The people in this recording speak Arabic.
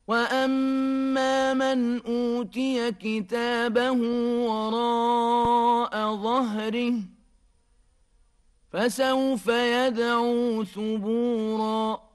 وأما من أوتي كتابه وراء ظهره فسوف يدعو ثبورا